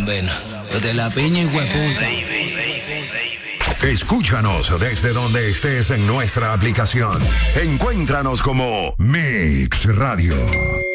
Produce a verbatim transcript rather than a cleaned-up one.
bombena. Desde la piña y hueputa. Escúchanos desde donde estés en nuestra aplicación. Encuéntranos como Mix Radio.